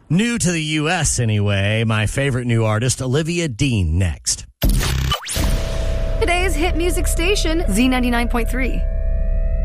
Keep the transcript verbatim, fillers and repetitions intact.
New to the U S anyway, my favorite new artist, Olivia Dean, next. Today's hit music station, Z ninety-nine point three.